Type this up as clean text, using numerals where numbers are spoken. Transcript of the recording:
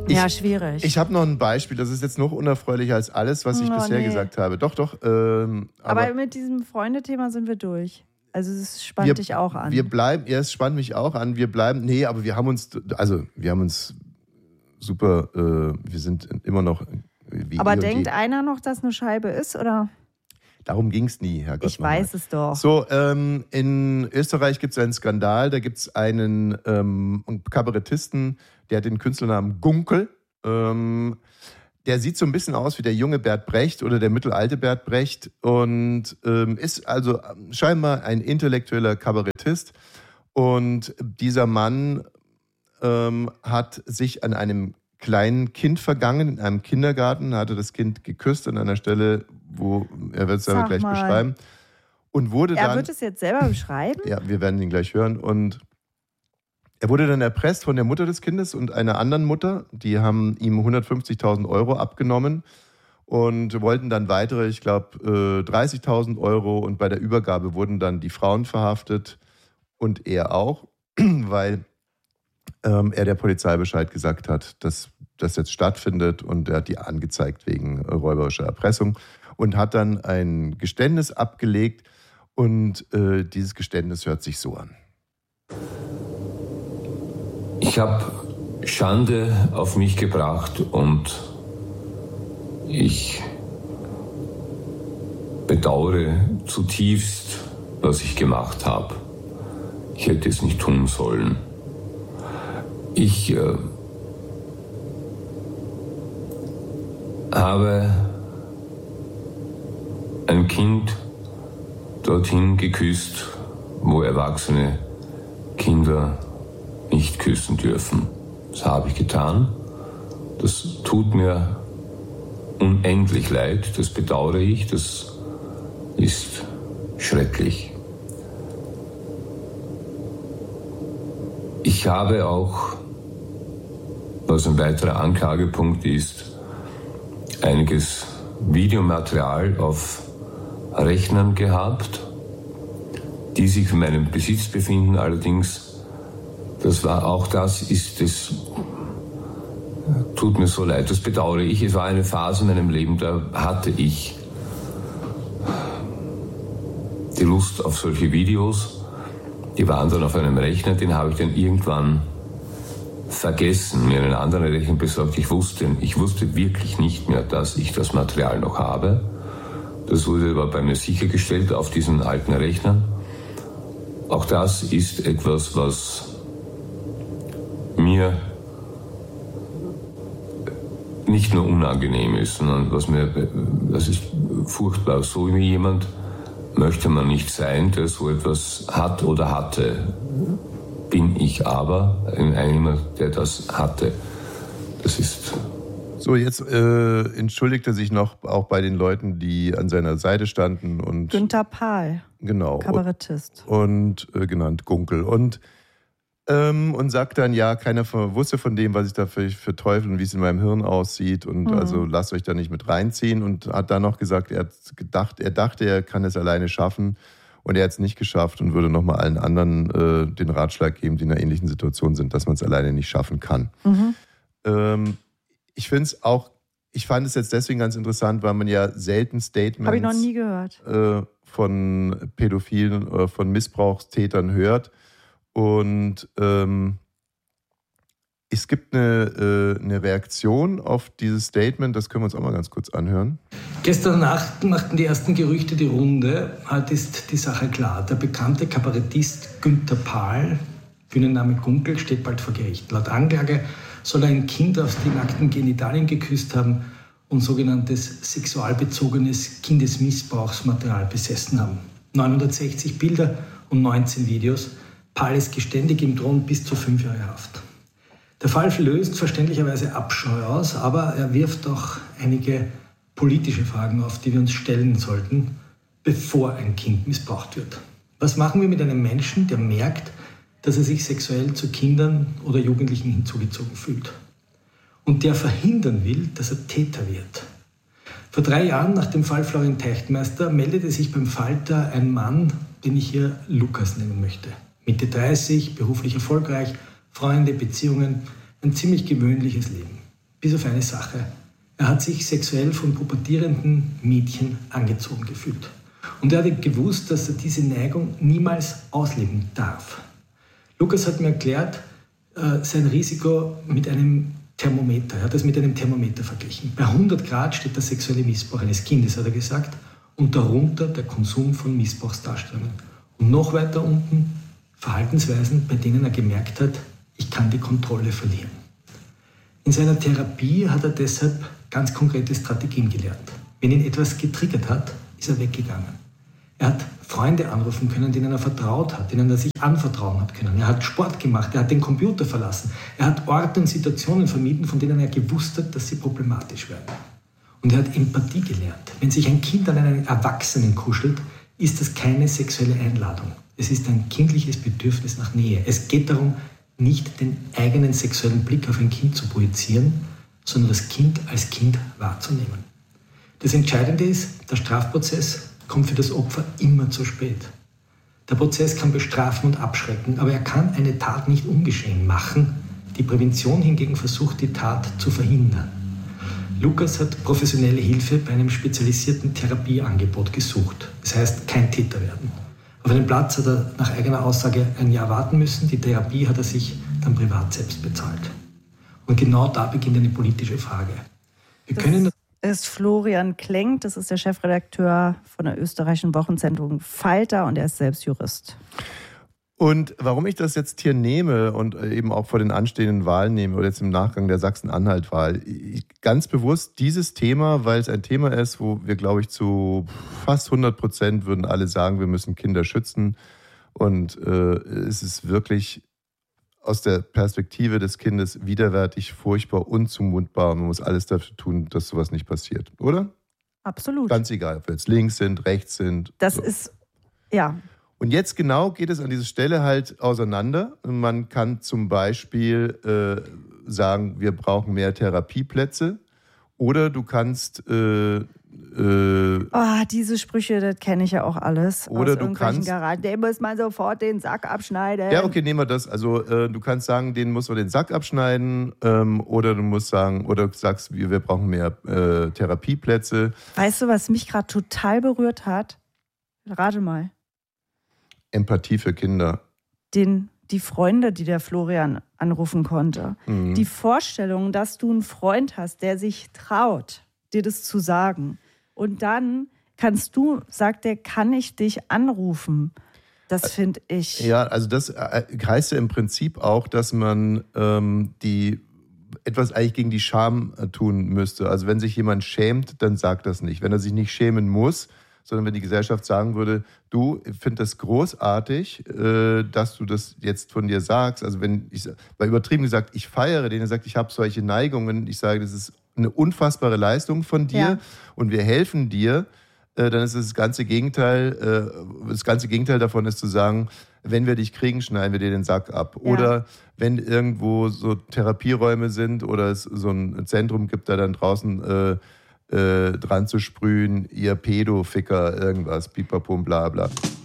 Ja, schwierig. Ich habe noch ein Beispiel, das ist jetzt noch unerfreulicher als alles, was ich bisher gesagt habe. Doch. Aber mit diesem Freundethema sind wir durch. Also es spannt dich auch an. Es spannt mich auch an. Aber wir haben uns super, wir sind immer noch wie Aber denkt einer noch, dass eine Scheibe ist, oder? Darum ging es nie, Herr Gott. Ich weiß es doch. So, in Österreich gibt es einen Skandal, da gibt es einen Kabarettisten, der hat den Künstlernamen Gunkel. Der sieht so ein bisschen aus wie der junge Bert Brecht oder der mittelalte Bert Brecht und ist also scheinbar ein intellektueller Kabarettist. Und dieser Mann hat sich an einem kleinen Kind vergangen, in einem Kindergarten, hatte das Kind geküsst an einer Stelle, wo, er wird es aber gleich beschreiben. Und wurde dann... Er wird es jetzt selber beschreiben? Ja, wir werden ihn gleich hören. Und er wurde dann erpresst von der Mutter des Kindes und einer anderen Mutter. Die haben ihm 150.000 Euro abgenommen und wollten dann weitere, ich glaube, 30.000 Euro. Und bei der Übergabe wurden dann die Frauen verhaftet und er auch, weil er der Polizei Bescheid gesagt hat, dass das jetzt stattfindet. Und er hat die angezeigt wegen räuberischer Erpressung und hat dann ein Geständnis abgelegt. Und dieses Geständnis hört sich so an. Ich habe Schande auf mich gebracht und ich bedauere zutiefst, was ich gemacht habe. Ich hätte es nicht tun sollen. Ich habe ein Kind dorthin geküsst, wo erwachsene Kinder nicht küssen dürfen. Das habe ich getan. Das tut mir unendlich leid, das bedauere ich, das ist schrecklich. Ich habe auch, was ein weiterer Anklagepunkt ist, einiges Videomaterial auf Rechnern gehabt, die sich in meinem Besitz befinden, allerdings tut mir so leid, das bedauere ich. Es war eine Phase in meinem Leben, da hatte ich die Lust auf solche Videos. Die waren dann auf einem Rechner, den habe ich dann irgendwann vergessen, mir einen anderen Rechner besorgt. Ich wusste wirklich nicht mehr, dass ich das Material noch habe. Das wurde aber bei mir sichergestellt auf diesen alten Rechnern. Auch das ist etwas, was mir nicht nur unangenehm ist, sondern das ist furchtbar. So wie jemand möchte man nicht sein, der so etwas hat oder hatte. Bin ich aber jemand, der das hatte. Das ist... So, jetzt entschuldigt er sich noch auch bei den Leuten, die an seiner Seite standen. Und Günther Pahl, genau, Kabarettist. Und genannt Gunkel. Und sagt dann, ja, keiner wusste von dem, was ich da für Teufel und wie es in meinem Hirn aussieht. Und also lasst euch da nicht mit reinziehen. Und hat dann noch gesagt, er dachte, er kann es alleine schaffen. Und er hat es nicht geschafft und würde nochmal allen anderen den Ratschlag geben, die in einer ähnlichen Situation sind, dass man es alleine nicht schaffen kann. Ich fand es jetzt deswegen ganz interessant, weil man ja selten Statements habe ich noch nie gehört. Von Pädophilen oder von Missbrauchstätern hört. Und es gibt eine Reaktion auf dieses Statement, das können wir uns auch mal ganz kurz anhören. Gestern Nacht machten die ersten Gerüchte die Runde. Heute ist die Sache klar. Der bekannte Kabarettist Günther Pahl, Bühnenname Gunkel, steht bald vor Gericht. Laut Anklage soll er ein Kind auf die nackten Genitalien geküsst haben und sogenanntes sexualbezogenes Kindesmissbrauchsmaterial besessen haben. 960 Bilder und 19 Videos. Pahl ist geständig, ihm drohen bis zu 5 Jahre Haft. Der Fall löst verständlicherweise Abscheu aus, aber er wirft auch einige politische Fragen auf, die wir uns stellen sollten, bevor ein Kind missbraucht wird. Was machen wir mit einem Menschen, der merkt, dass er sich sexuell zu Kindern oder Jugendlichen hinzugezogen fühlt und der verhindern will, dass er Täter wird? Vor 3 Jahren, nach dem Fall Florian Teichtmeister, meldete sich beim Falter ein Mann, den ich hier Lukas nennen möchte. Mitte 30, beruflich erfolgreich, Freunde, Beziehungen, ein ziemlich gewöhnliches Leben. bis auf eine Sache. Er hat sich sexuell von pubertierenden Mädchen angezogen gefühlt. Und er hat gewusst, dass er diese Neigung niemals ausleben darf. Lukas hat mir erklärt, sein Risiko mit einem Thermometer. Er hat das mit einem Thermometer verglichen. Bei 100 Grad steht der sexuelle Missbrauch eines Kindes, hat er gesagt, und darunter der Konsum von Missbrauchsdarstellungen. Und noch weiter unten Verhaltensweisen, bei denen er gemerkt hat, ich kann die Kontrolle verlieren. In seiner Therapie hat er deshalb ganz konkrete Strategien gelernt. Wenn ihn etwas getriggert hat, ist er weggegangen. Er hat Freunde anrufen können, denen er vertraut hat, denen er sich anvertrauen hat können. Er hat Sport gemacht, er hat den Computer verlassen. Er hat Orte und Situationen vermieden, von denen er gewusst hat, dass sie problematisch werden. Und er hat Empathie gelernt. Wenn sich ein Kind an einen Erwachsenen kuschelt, ist das keine sexuelle Einladung. Es ist ein kindliches Bedürfnis nach Nähe. Es geht darum, nicht den eigenen sexuellen Blick auf ein Kind zu projizieren, sondern das Kind als Kind wahrzunehmen. Das Entscheidende ist, der Strafprozess kommt für das Opfer immer zu spät. Der Prozess kann bestrafen und abschrecken, aber er kann eine Tat nicht ungeschehen machen. Die Prävention hingegen versucht, die Tat zu verhindern. Lukas hat professionelle Hilfe bei einem spezialisierten Therapieangebot gesucht. Das heißt, kein Täter werden. Auf einen Platz hat er nach eigener Aussage ein Jahr warten müssen. Die Therapie hat er sich dann privat selbst bezahlt. Und genau da beginnt eine politische Frage. Das ist Florian Klenk, das ist der Chefredakteur von der österreichischen Wochenzeitung Falter und er ist selbst Jurist. Und warum ich das jetzt hier nehme und eben auch vor den anstehenden Wahlen nehme oder jetzt im Nachgang der Sachsen-Anhalt-Wahl, ganz bewusst dieses Thema, weil es ein Thema ist, wo wir, glaube ich, zu fast 100% würden alle sagen, wir müssen Kinder schützen. Und es ist wirklich aus der Perspektive des Kindes widerwärtig, furchtbar, unzumutbar. Man muss alles dafür tun, dass sowas nicht passiert, oder? Absolut. Ganz egal, ob wir jetzt links sind, rechts sind. Das ist, ja. Und jetzt genau geht es an dieser Stelle halt auseinander. Man kann zum Beispiel sagen, wir brauchen mehr Therapieplätze. Oder du kannst... diese Sprüche, das kenne ich ja auch alles. Oder du kannst... Garagen. Dem muss man sofort den Sack abschneiden. Ja, okay, nehmen wir das. Also du kannst sagen, denen muss man den Sack abschneiden. Oder du musst sagen, oder du sagst, wir brauchen mehr Therapieplätze. Weißt du, was mich gerade total berührt hat? Rate mal. Empathie für Kinder. Die Freunde, die der Florian anrufen konnte. Mhm. Die Vorstellung, dass du einen Freund hast, der sich traut, dir das zu sagen. Und dann sagt er, kann ich dich anrufen? Das finde ich... Ja, also das heißt ja im Prinzip auch, dass man etwas eigentlich gegen die Scham tun müsste. Also wenn sich jemand schämt, dann sagt das nicht. Wenn er sich nicht schämen muss, sondern wenn die Gesellschaft sagen würde, du, ich finde das großartig, dass du das jetzt von dir sagst. Also wenn ich, weil übertrieben gesagt, ich feiere den, der sagt, ich habe solche Neigungen, ich sage, das ist eine unfassbare Leistung von dir und wir helfen dir, dann ist es das ganze Gegenteil davon ist zu sagen, wenn wir dich kriegen, schneiden wir dir den Sack ab. Ja. Oder wenn irgendwo so Therapieräume sind oder es so ein Zentrum gibt, da dann draußen dran zu sprühen, ihr Pädoficker, irgendwas, pipapum, bla bla.